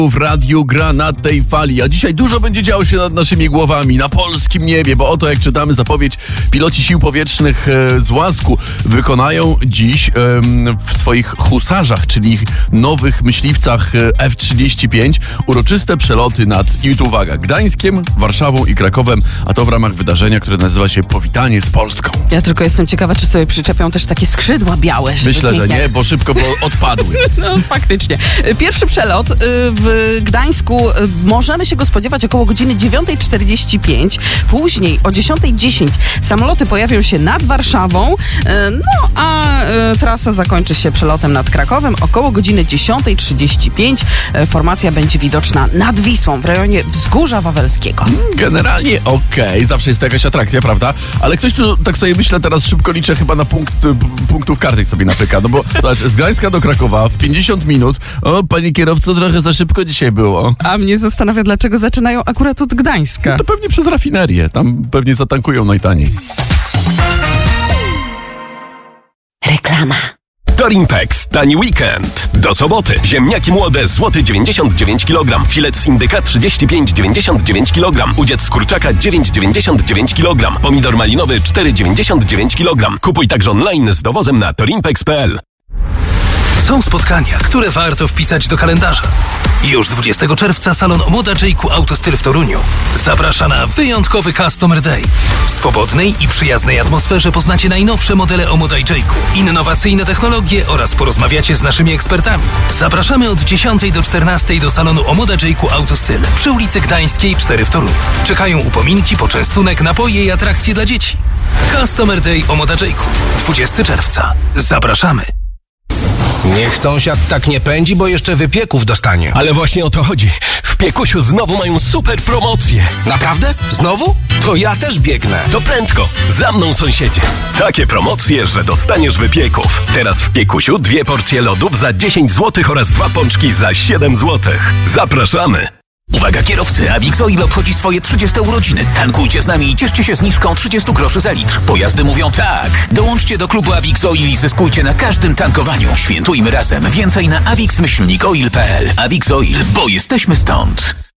w radiu gra na tej fali, a dzisiaj dużo będzie działo się nad naszymi głowami, na polskim niebie, bo oto jak czytamy zapowiedź, piloci sił powietrznych z Łasku wykonają dziś w swoich husarzach, czyli nowych myśliwcach F-35 uroczyste przeloty nad, i tu uwaga, Gdańskiem, Warszawą i Krakowem, a to w ramach wydarzenia, które nazywa się Powitanie z Polską. Ja tylko jestem ciekawa, czy sobie przyczepią też takie skrzydła białe. Myślę, że nie, bo szybko odpadły. No faktycznie. Pierwszy przelot w Gdańsku możemy się go spodziewać około godziny 9:45. Później o 10:10 samoloty pojawią się nad Warszawą, no a trasa zakończy się przelotem nad Krakowem. Około godziny 10:35 formacja będzie widoczna nad Wisłą w rejonie Wzgórza Wawelskiego. Generalnie okej, zawsze jest to jakaś atrakcja, prawda? Ale ktoś tu, tak sobie myślę, teraz szybko liczę chyba na punktów kartek sobie napyka, no bo zobacz, z Gdańska do Krakowa w 50 minut. O, panie kierowco, trochę za szybko dzisiaj było. A mnie zastanawia, dlaczego zaczynają akurat od Gdańska. No to pewnie przez rafinerię, tam pewnie zatankują najtaniej. Reklama. Torimpex, tani weekend. Do soboty. Ziemniaki młode, złoty 99 kg. Filet z indyka 35,99 kg. Udziec z kurczaka 9,99 kg. Pomidor malinowy 4,99 kg. Kupuj także online z dowozem na torimpex.pl. Są spotkania, które warto wpisać do kalendarza. Już 20 czerwca salon Omoda Jayku Autostyl w Toruniu zaprasza na wyjątkowy Customer Day. W swobodnej i przyjaznej atmosferze poznacie najnowsze modele Omoda Jayku, innowacyjne technologie oraz porozmawiacie z naszymi ekspertami. Zapraszamy od 10 do 14 do salonu Omoda Jayku Autostyl przy ulicy Gdańskiej 4 w Toruniu. Czekają upominki, poczęstunek, napoje i atrakcje dla dzieci. Customer Day Omoda Jayku, 20 czerwca. Zapraszamy. Niech sąsiad tak nie pędzi, bo jeszcze wypieków dostanie. Ale właśnie o to chodzi. W Piekusiu znowu mają super promocje. Naprawdę? Znowu? To ja też biegnę. To prędko. Za mną, sąsiedzie. Takie promocje, że dostaniesz wypieków. Teraz w Piekusiu 2 porcje lodów za 10 zł oraz 2 pączki za 7 zł. Zapraszamy. Uwaga kierowcy, Avix Oil obchodzi swoje 30 urodziny. Tankujcie z nami i cieszcie się zniżką 30 groszy za litr. Pojazdy mówią tak. Dołączcie do klubu Avix Oil i zyskujcie na każdym tankowaniu. Świętujmy razem. Więcej na avix-oil.pl. Avix Oil, bo jesteśmy stąd.